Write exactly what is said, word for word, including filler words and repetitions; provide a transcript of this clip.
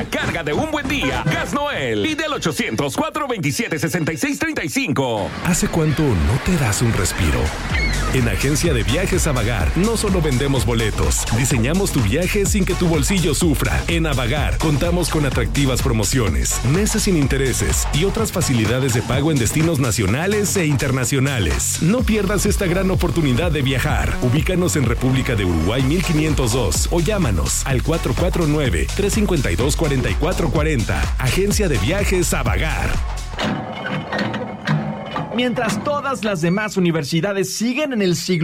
La carga de un buen día. Gas Noel. Pide al ochocientos, cuatrocientos veintisiete, sesenta y seis treinta y cinco. ¿Hace cuánto no te das un respiro? En Agencia de Viajes Avagar no solo vendemos boletos, diseñamos tu viaje sin que tu bolsillo sufra. En Avagar contamos con atractivas promociones, meses sin intereses y otras facilidades de pago en destinos nacionales e internacionales. No pierdas esta gran oportunidad de viajar. Ubícanos en República de Uruguay mil quinientos dos o llámanos al cuatro cuatro nueve, tres cinco dos, cuatro cuatro cuatro cero. Agencia de Viajes Avagar. Mientras todas las demás universidades siguen en el siglo